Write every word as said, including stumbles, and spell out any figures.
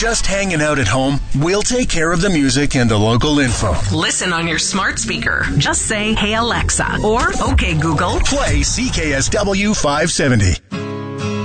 just hanging out at home? We'll take care of the music and the local info. Listen on your smart speaker. Just say, "Hey Alexa," or "Okay Google, play C K S W five seventy."